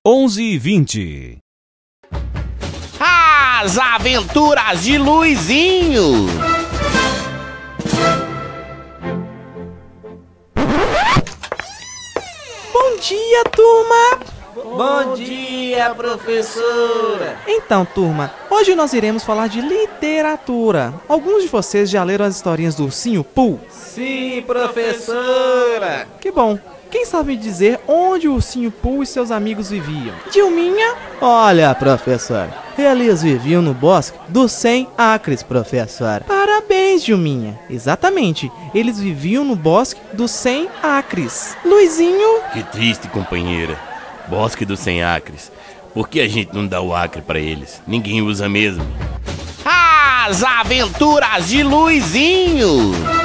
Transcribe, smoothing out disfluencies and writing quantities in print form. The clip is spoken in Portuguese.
11h20. As Aventuras de Luizinho. Bom dia, turma! Bom dia, professora! Então, turma, hoje nós iremos falar de literatura. Alguns de vocês já leram as historinhas do Ursinho Pooh? Sim, professora! Que bom! Quem sabe me dizer onde o Ursinho Pooh e seus amigos viviam? Dilminha? Olha, professor, eles viviam no bosque dos 100 acres, professor. Parabéns, Dilminha! Exatamente, eles viviam no bosque dos 100 acres. Luizinho? Que triste, companheira. Bosque dos 100 acres. Por que a gente não dá o acre pra eles? Ninguém usa mesmo. As Aventuras de Luizinho.